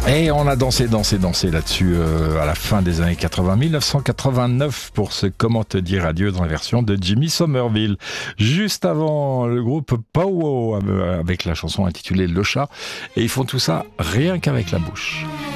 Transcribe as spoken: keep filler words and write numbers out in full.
Et on a dansé, dansé, dansé là-dessus euh, à la fin des années quatre-vingts, mille neuf cent quatre-vingt-neuf pour ce Comment te dire adieu dans la version de Jimmy Somerville. Juste avant, le groupe Pow Wow avec la chanson intitulée Le Chat. Et ils font tout ça rien qu'avec la bouche.